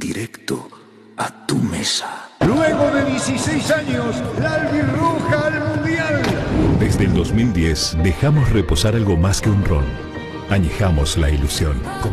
directo a tu mesa. Luego de 16 años, la albirroja al mundial. Desde el 2010 dejamos reposar algo más que un ron. Añejamos la ilusión.